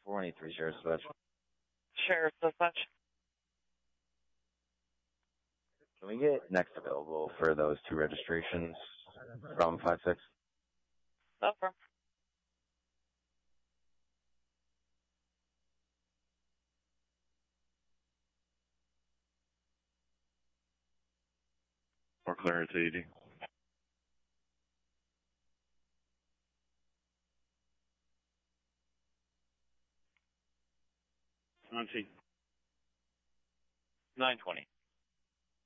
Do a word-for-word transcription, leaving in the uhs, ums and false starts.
four one eight three, Sheriff's Dispatch. Sheriff's Dispatch. Can we get next available for those two registrations from five six? No problem. Or Clarence eighty. Nancy. nine twenty.